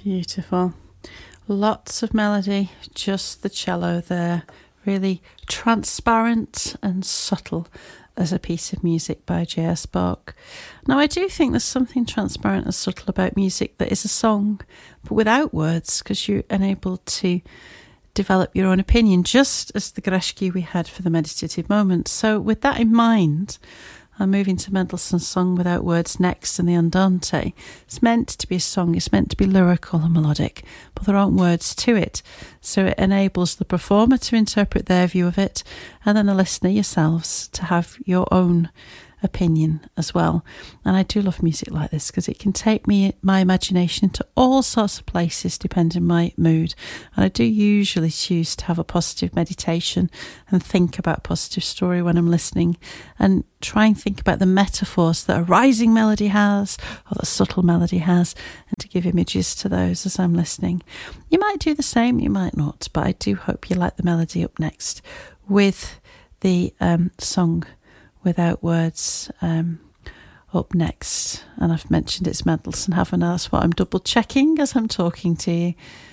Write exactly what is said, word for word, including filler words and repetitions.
Beautiful. Lots of melody, just the cello there. Really transparent and subtle as a piece of music by J S Bach. Now, I do think there's something transparent and subtle about music that is a song, but without words, because you're unable to develop your own opinion, just as the Greshki we had for the meditative moment. So with that in mind, I'm moving to Mendelssohn's Song Without Words next, and the Andante. It's meant to be a song, it's meant to be lyrical and melodic, but there aren't words to it. So it enables the performer to interpret their view of it, and then the listener, yourselves, to have your own opinion as well. And I do love music like this because it can take me my imagination into all sorts of places depending on my mood. And I do usually choose to have a positive meditation and think about a positive story when I'm listening, and try and think about the metaphors that a rising melody has or that a subtle melody has, and to give images to those as I'm listening. You might do the same, you might not, but I do hope you like the melody up next with the um, song Without Words um, up next. And I've mentioned it's Mendelssohn, haven't I? That's what I'm double checking as I'm talking to you.